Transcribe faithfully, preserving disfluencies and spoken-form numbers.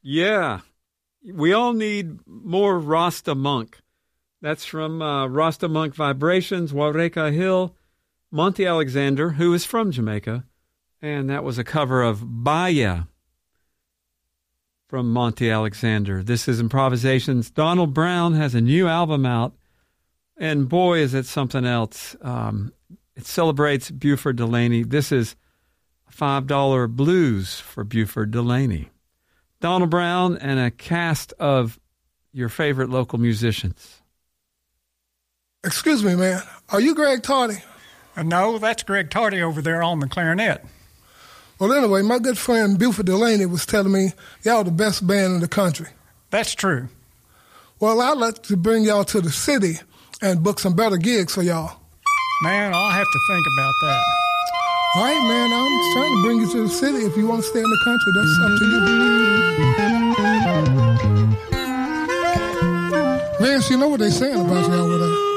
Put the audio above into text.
Yeah. We all need more Rasta Monk. That's from uh, Rasta Monk Vibrations, Wareka Hill, Monty Alexander, who is from Jamaica. And that was a cover of Baya from Monty Alexander. This is Improvisations. Donald Brown has a new album out, and boy, is it something else. Um, it celebrates Buford Delaney. This is five dollar blues for Buford Delaney. Donald Brown and a cast of your favorite local musicians. Excuse me, man. Are you Greg Tardy? Uh, no, that's Greg Tardy over there on the clarinet. Well, anyway, my good friend Buford Delaney was telling me y'all the best band in the country. That's true. Well, I'd like to bring y'all to the city and book some better gigs for y'all. Man, I'll have to think about that. All right, man, I'm trying to bring you to the city. If you want to stay in the country, that's up to you. Vance, you know what they're saying about you over there.